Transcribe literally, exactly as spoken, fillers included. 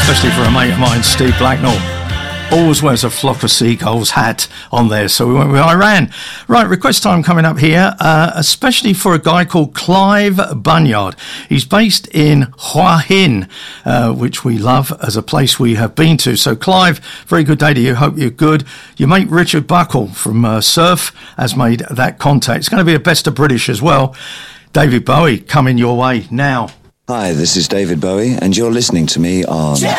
especially for a mate of mine, Steve Blacknell. Always wears a flock of seagulls hat on there, so we went with Iran. Right, request time coming up here, uh, especially for a guy called Clive Bunyard. He's based in Hua Hin, uh, which we love as a place we have been to. So Clive, very good day to you, hope you're good. Your mate Richard Buckle from uh, Surf has made that contact. It's going to be a best of British as well. David Bowie coming your way now. Hi, this is David Bowie, and you're listening to me on... Yeah!